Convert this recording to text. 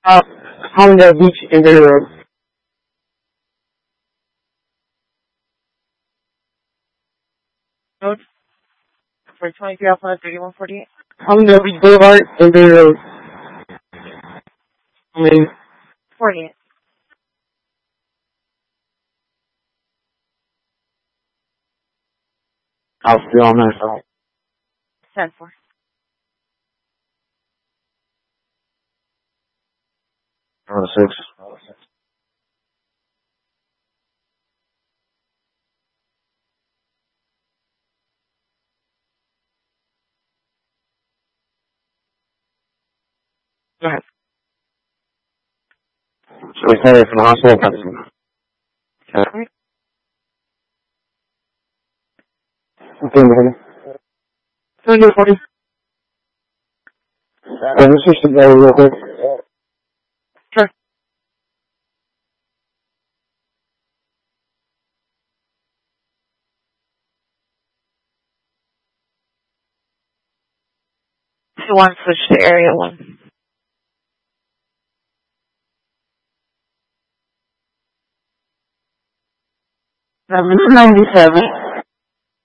Uh, Honda Beach in the road. Road for 23 Alpha 3148. Honda Beach Boulevard in the road. I mean, 48. I'll still on that. 10-4. On 6. Go ahead. So we call it from the hospital. Okay. Okay, ready? 40. Let's switch to go real quick. Sure. Who wants to switch to area 1? $797.